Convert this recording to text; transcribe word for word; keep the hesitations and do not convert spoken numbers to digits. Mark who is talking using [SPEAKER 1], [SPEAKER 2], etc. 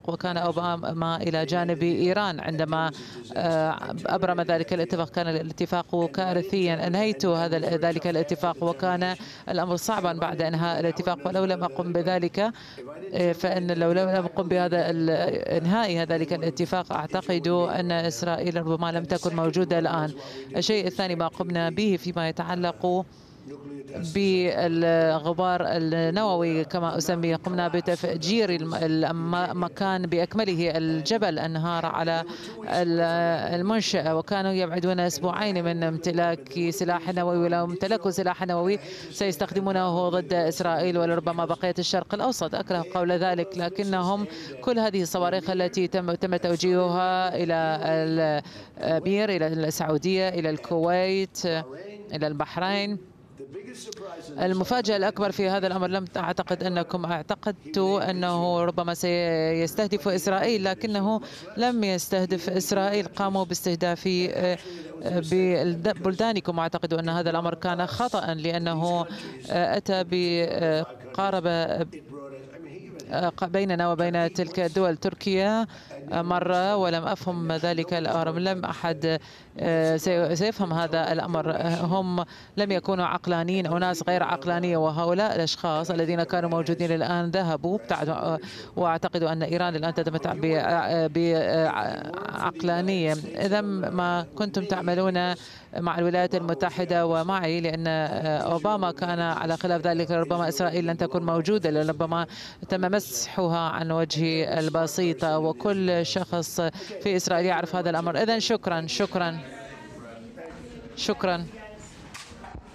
[SPEAKER 1] وكان أوباما إلى جانب إيران عندما أبرم ذلك الاتفاق. كان الاتفاق كارثيا، أنهيت هذا ذلك الاتفاق وكان الأمر صعبا بعد إنهاء الاتفاق. ولو لم أقم بذلك، فإن لو لم أقم بهذا إنهاء ذلك الاتفاق، أعتقد أن إسرائيل ربما لم تكن موجودة الآن. الشيء الثاني ما قمنا به فيما يتعلق بالغبار النووي كما أسميه، قمنا بتفجير المكان بأكمله. الجبل انهار على المنشأة، وكانوا يبعدون أسبوعين من امتلاك سلاح نووي، ولو امتلكوا سلاح نووي سيستخدمونه ضد إسرائيل ولربما بقية الشرق الأوسط. أكره قول ذلك، لكنهم كل هذه الصواريخ التي تم تم توجيهها إلى الأمير، إلى السعودية، إلى الكويت، إلى البحرين. المفاجأة الأكبر في هذا الأمر، لم أعتقد أنكم اعتقدتوا أنه ربما سيستهدف إسرائيل، لكنه لم يستهدف إسرائيل. قاموا باستهداف ببلدانكم. أعتقد أن هذا الأمر كان خطأ، لأنه أتى بقارب بيننا وبين تلك الدول. تركيا مرة، ولم أفهم ذلك الأمر. لم أحد سيفهم هذا الأمر. هم لم يكونوا عقلانيين أو ناس غير عقلانية، وهؤلاء الأشخاص الذين كانوا موجودين الآن ذهبوا. وأعتقد أن إيران الآن تتمتع بعقلانية. إذا ما كنتم تعملون مع الولايات المتحدة ومعي، لأن أوباما كان على خلاف ذلك، ربما إسرائيل لن تكون موجودة، لربما تم مسحها عن وجه البسيطة، وكل شخص في إسرائيل يعرف هذا الأمر. إذن شكرا شكرا شكرا.